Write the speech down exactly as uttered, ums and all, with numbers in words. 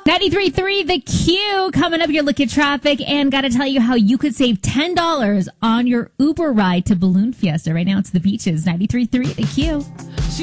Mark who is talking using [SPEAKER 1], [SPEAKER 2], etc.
[SPEAKER 1] ninety-three point three The Q. Coming up, your look at traffic, and got to tell you how you could save ten dollars on your Uber ride to Balloon Fiesta. Right now, it's the beaches. ninety-three point three The Q.